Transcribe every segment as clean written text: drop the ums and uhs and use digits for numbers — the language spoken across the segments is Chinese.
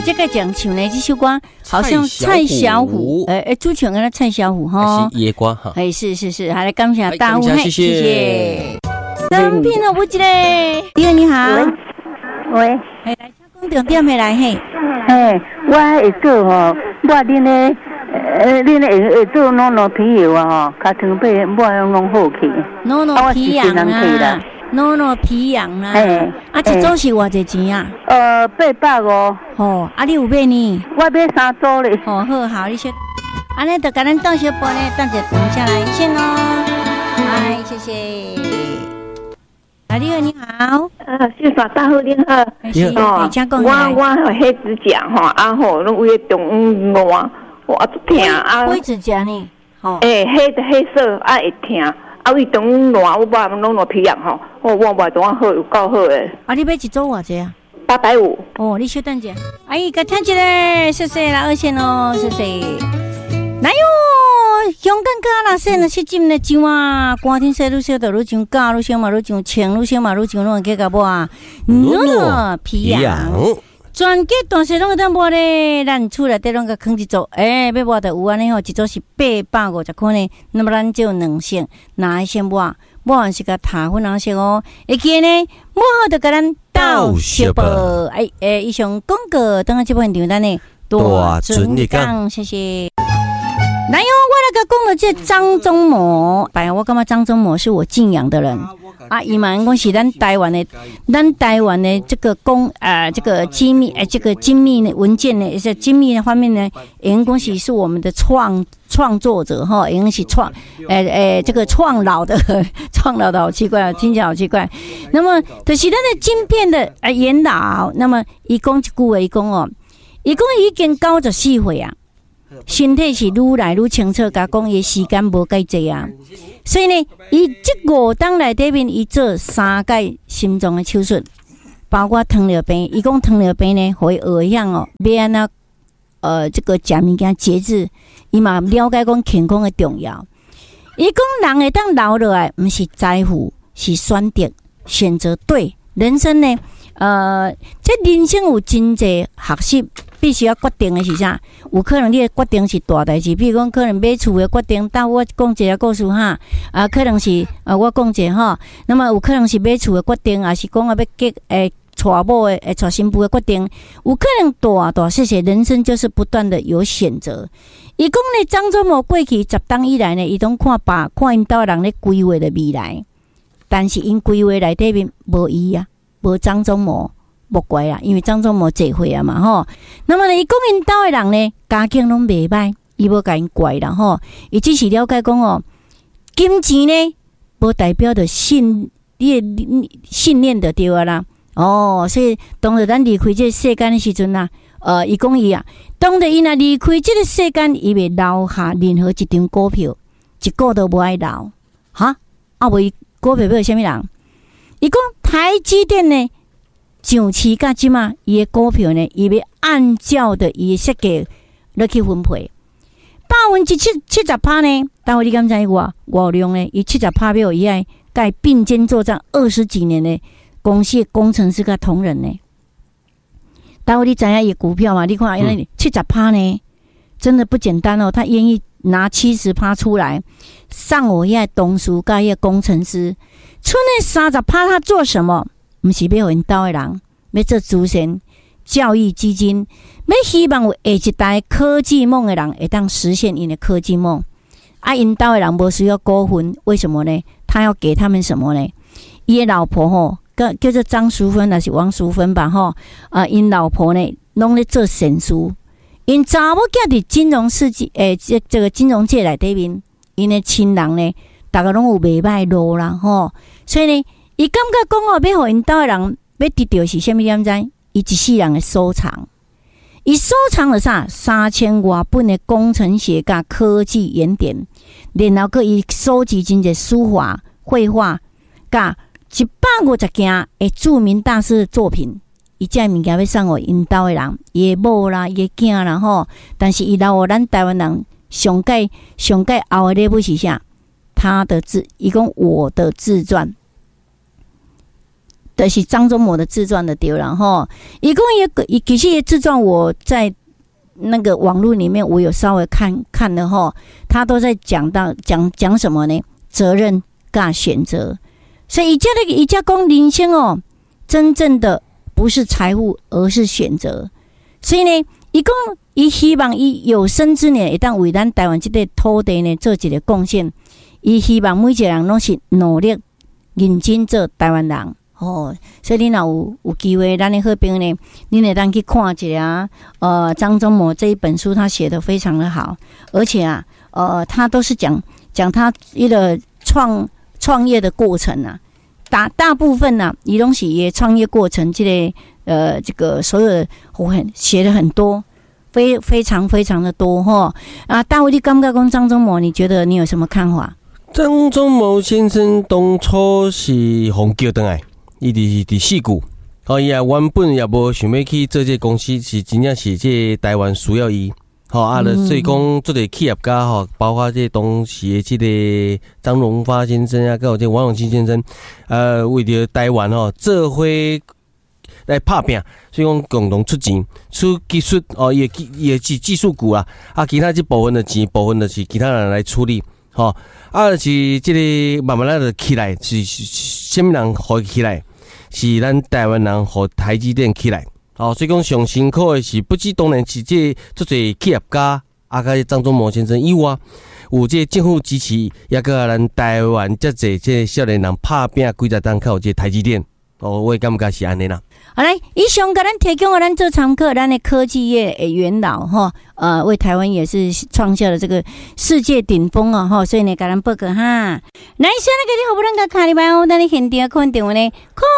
这个讲唱呢，这首歌好像蔡小虎，主唱跟蔡小虎哈， 是野歌哈， 是，好来感谢大家， 谢谢。 当兵了不记嘞，你好， 喂， 来讲重点的来嘿， 我会做吼，我恁咧会做弄皮油啊吼，较长被我弄好去， 弄皮羊啊。弄皮羊啦，一组是偌济钱啊 ？850。 哦，你有买呢？ 我买3组咧。 哦，好，你先，安尼就甲咱倒小波呢，等下等下来先咯。哎，谢谢。你好， 谢谢大好，你好。 哦， 我黑指甲吼，拢有中烂，我痛啊。 灰指甲呢？ 哦，黑色会痛。为长烂，我把弄皮痒吼，我把怎好有够好诶。 你买一组偌济啊 ？850。 哦，你稍等者。阿姨，甲听一下，谢谢啦，二线哦，谢谢。来哟，香港哥啦，说那些金的酒啊，寒天说愈烧就愈上假，愈烧嘛愈上清，愈烧嘛愈上拢会加我皮痒。全家大细拢会当mua咧，咱厝内底拢个放一组，要mua就有安尼吼，一组是850块呢。那么咱就2色，哪一先mua完是个塔粉红色哦。会记呢，mua好就甲咱倒小包。以上广告，等下这部分场咱呢大尊讲，谢谢。来哟，我来个讲了这张忠谋，我感觉张忠谋是我敬仰的人。伊嘛讲是咱台湾的这个这个机密这个精密的文件呢，是精密的方面呢，因讲是我们的创作者哈，因是这个创老的好奇怪，听起来好奇怪。那么就是咱的晶片的元老，那么伊讲一句话，伊讲已经94岁啊。身体是愈来愈清楚，甲讲伊时间无介济啊，所以呢，伊这5档内底面，伊做3届心脏的手术，包括糖尿病。伊讲糖尿病呢，互伊学样哦，要安怎这个食物件节制，伊嘛了解讲健康的重要。伊讲人会当老落来，毋是在乎，是选择对人生呢。这人生有真济学习。必须要决定的是啥？有可能你的决定是大代志，比如讲可能买厝的决定。但我讲一个故事哈，可能是我讲一个哈，那么有可能是买厝的决定，还是讲要结娶某的娶新妇的决定，有可能大细细。人生就是不断的有选择。伊讲呢，张忠谋过去10档以来呢，伊拢看因兜人咧规划的未来，但是因规划内底面无伊啊，无张忠谋。不怪啦，因为张忠谋坐岁啊嘛吼。那么呢，伊讲因兜的人呢，家境拢袂歹，伊无甲因怪啦吼。伊只是了解讲金钱呢，无代表着信念的对啊啦。所以当着咱离开这个世间的时阵啊，伊讲伊啊，当着伊若离开这个世间，伊袂留下任何一张股票，一个都无爱留哈。无伊股票要啥物人？伊讲台积电呢？上市甲即嘛，伊的股票呢，伊要按照的伊的设计来去分配，70%呢，但你敢知伊外量呢？伊70%表以外，甲并肩作战20几年的公司的工程师甲同仁呢。但你知影伊股票嘛？你看因为70%呢，真的不简单哦。他愿意拿70%出来，上我遐同事甲遐工程师，剩那30%他做什么？不是要因兜的人，要做慈善教育基金，要希望有下一代科技梦的人会当实现因的科技梦。因兜的人无需要股份，为什么呢？他要给他们什么呢？伊的老婆叫做张淑芬，还是王淑芬吧因老婆呢，拢咧做善事。因查某囝伫金融世界这个金融界内底面，因的亲人呢，大家拢有袂歹路啦所以呢。伊感觉讲要互因兜的人要得到是啥物点知？伊一世人的收藏，伊收藏了啥？3000多本的工程学甲科技原点，然后伊收集真侪书法、绘画，甲150件的著名大师的作品。伊这物件要送互因兜的人，伊的某啦、伊的囝啦但是伊留互咱台湾人上届后的礼物是啥？他的伊讲我的自传。 就是张忠谋的自传的对啦吼。一共也其实自传我在那个网络里面我有稍微看了吼，他都在讲什么呢？责任跟选择。所以一家讲人生哦，真正的不是财富，而是选择。所以呢，伊希望伊有生之年会当为咱台湾这个土地呢做一个贡献。伊希望每一个人拢是努力认真做台湾人哦。所以你若有机会，咱的好朋友呢，你会当去看一下张忠谋这一本书，他写得非常的好，而且啊，他都是讲他一个创业的过程啊。大部分啊，伊拢是伊创业过程，这个所有的我写的很多，非常非常的多哈啊！大卫，你感觉讲张忠谋，你觉得你有什么看法？ 张忠谋先生当初是互叫回来，伊伫四股，伊也原本也无想要去做这公司，是真正是这台湾需要伊。所以讲做个企业家吼，包括这当时的这个张荣发先生啊，还有这王永庆先生，为着台湾吼做伙来拍拼，所以讲共同出钱、出技术也技术股啊，其他这部分的钱，部分就是其他人来处理，是这个慢慢的起来，是什么人互起来？是咱台湾人互台积电起来。所以讲上辛苦的是，不止当然是这足侪企业家，甲张忠谋先生以外，有这政府支持，也甲咱台湾遮侪这少年人拍拼几十档，靠这台积电。我感觉是安尼啦。 好来，以上给咱提供咱做参考，咱的科技业的元老哈，为台湾也是创下了这个世界顶峰啊哈，所以呢，给咱报告哈。来，现在给你好不容易卡里班，我等你现场看电话呢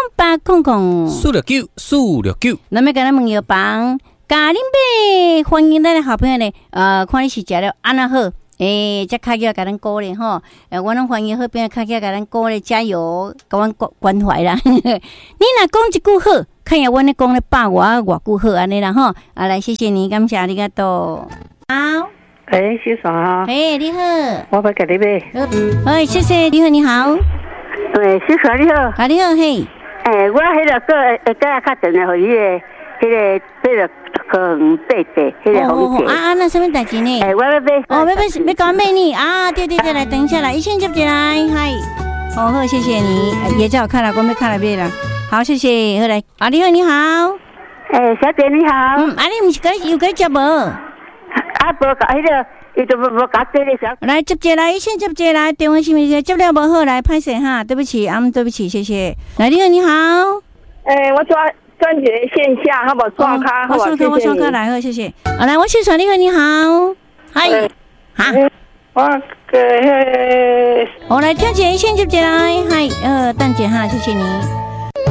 ，0800-469-469。那么给咱问药房，咖喱贝，欢迎咱的好朋友呢，看你是食了安那好。这卡叫给咱鼓励吼，我拢欢迎好朋友卡叫给咱鼓励加油，给阮关怀啦。你若讲一句好，看下阮咧讲咧把外句好安尼啦吼。来，谢谢你，感谢你个多。好， 小爽啊， 你好， 我要给你呗。 谢谢，你好，你好。 小爽你好。 你好，嘿。 我迄个个较长的，互你的迄个对，迄个红姐。 那什么代志呢？ 我要买。 要搞买你啊？对，来，等一下来，一线接进来，嗨。好，谢谢你，也叫我看了，我没看了别了。好，谢谢，好来，你好，你好。 小姐你好。 你不是有该接无？ 无搞迄个。伊都无搞这个小。来接进来，一线接进来，电话是不是接了不好？来拍摄哈，对不起，对不起，谢谢。来，你好，你好。 我转一个线下，好无刷卡，好无？ 我刷卡来好，谢谢。来，我是传，你好，你好。嗨。 我个我来跳姐一线接进来，嗨，蛋姐哈，谢谢你。